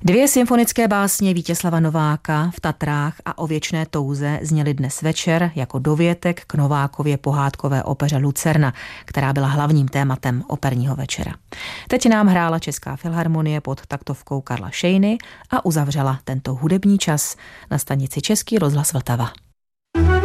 Dvě symfonické básně Vítězslava Nováka V Tatrách a O věčné touze zněly dnes večer jako dovětek k Novákově pohádkové opeře Lucerna, která byla hlavním tématem operního večera. Teď nám hrála Česká filharmonie pod taktovkou Karla Šejny a uzavřela tento hudební čas na stanici Český rozhlas Vltava.